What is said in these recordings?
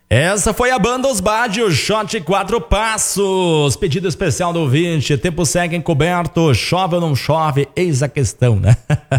Essa foi a banda Os Bad, o Shot 4 Passos. Pedido especial do ouvinte. Tempo segue encoberto, chove ou não chove? Eis a questão, né?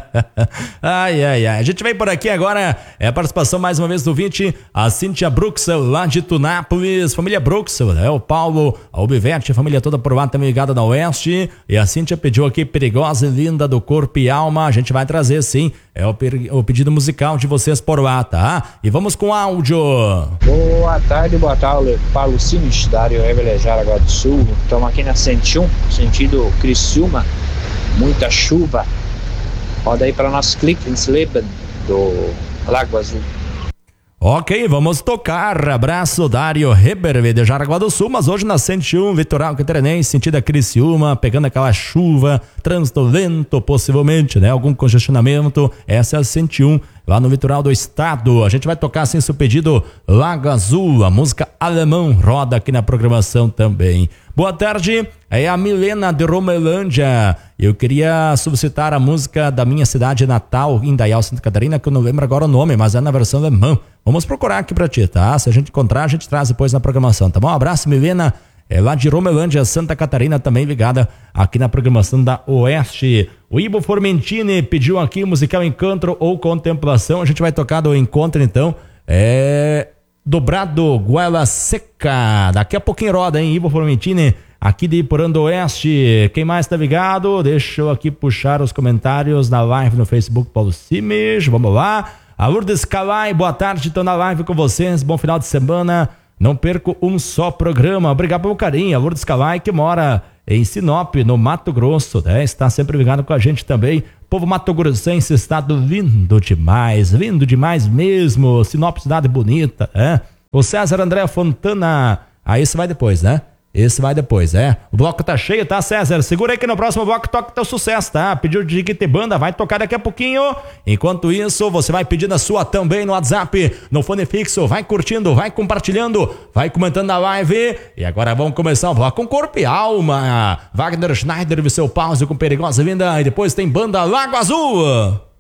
Ai. A gente vem por aqui agora. É a participação mais uma vez do ouvinte, a Cíntia Bruxel, lá de Tunápolis. Família Bruxel, né? O Paulo, a Obivete, a família toda por lá também ligada na Oeste. E a Cíntia pediu aqui Perigosa e Linda do Corpo e Alma. A gente vai trazer, sim. É o pedido musical de vocês por lá, tá? E vamos com áudio. Boa tarde, Paulo Sinis, Dário Evelyn, Jaraguá do Sul. Estamos aqui na 101, sentido Criciúma. Muita chuva. Roda aí para nós Klickingsleben, do Lago Azul. Ok, vamos tocar. Abraço, Dário Heber, de Jaraguá do Sul, mas hoje na 101, Litoral Catarinense, sentido Criciúma, pegando aquela chuva, trânsito lento, possivelmente, né? Algum congestionamento. Essa é a 101, lá no litoral do estado. A gente vai tocar, sem seu pedido, Lago Azul, a música Alemão, roda aqui na programação também. Boa tarde, é a Milena de Romelândia. Eu queria solicitar a música da minha cidade natal, Indaial, Santa Catarina, que eu não lembro agora o nome, mas é na versão alemã. Vamos procurar aqui pra ti, tá? Se a gente encontrar, a gente traz depois na programação, tá bom? Um abraço, Milena, é lá de Romelândia, Santa Catarina, também ligada aqui na programação da Oeste. O Ivo Formentini pediu aqui musical Encontro ou Contemplação. A gente vai tocar do Encontro, então. Dobrado Goela Seca. Daqui a pouquinho roda, hein? Ivo Formentini, aqui de Iporã do Oeste. Quem mais tá ligado? Deixa eu aqui puxar os comentários na live no Facebook, Paulo Simes. Vamos lá. A Lourdes Calai, boa tarde, tô na live com vocês. Bom final de semana. Não perco um só programa. Obrigado pelo carinho. A Lourdes Calai, que mora em Sinop, no Mato Grosso, né? Está sempre ligado com a gente também. Povo mato-grossense, estado lindo demais mesmo. Sinop, cidade bonita, né? O César André Fontana. Esse vai depois, né? Esse vai depois, O bloco tá cheio, tá, César? Segura aí que no próximo bloco toca teu sucesso, tá? Pediu de que banda, vai tocar daqui a pouquinho. Enquanto isso, você vai pedindo a sua também no WhatsApp, no fone fixo. Vai curtindo, vai compartilhando, vai comentando na live. E agora vamos começar o bloco com Corpo e Alma. Wagner Schneider e seu pause com Perigosa Vinda. E depois tem banda Lago Azul.